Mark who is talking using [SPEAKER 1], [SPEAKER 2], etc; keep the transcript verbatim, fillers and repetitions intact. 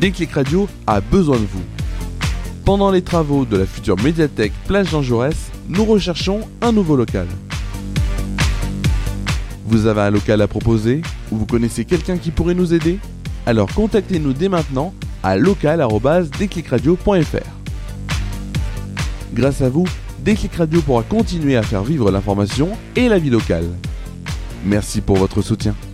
[SPEAKER 1] Déclic Radio a besoin de vous. Pendant les travaux de la future médiathèque Place Jean Jaurès, nous recherchons un nouveau local. Vous avez un local à proposer ou vous connaissez quelqu'un qui pourrait nous aider? Alors contactez-nous dès maintenant à local arobase déclic radio point f r. Grâce à vous, Déclic Radio pourra continuer à faire vivre l'information et la vie locale. Merci pour votre soutien.